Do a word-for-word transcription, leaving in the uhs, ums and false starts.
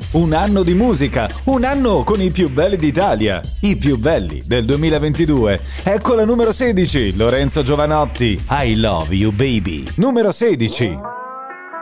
Un anno di musica, un anno con i più belli d'Italia, i più belli del duemilaventidue. Ecco la numero sedici, Lorenzo Giovanotti, I Love You Baby. Numero sedici.